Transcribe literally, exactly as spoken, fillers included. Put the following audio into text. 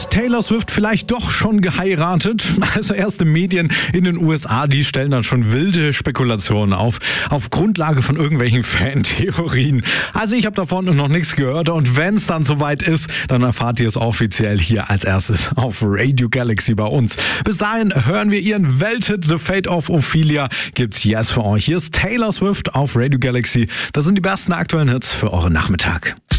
Taylor Swift vielleicht doch schon geheiratet? Also erste Medien in den U S A, die stellen dann schon wilde Spekulationen auf, auf Grundlage von irgendwelchen Fantheorien. Also ich habe davon noch nichts gehört und wenn es dann soweit ist, dann erfahrt ihr es offiziell hier als erstes auf Radio Galaxy bei uns. Bis dahin hören wir ihren Welthit The Fate of Ophelia. Gibt's jetzt für euch. Hier ist Taylor Swift auf Radio Galaxy. Das sind die besten aktuellen Hits für euren Nachmittag.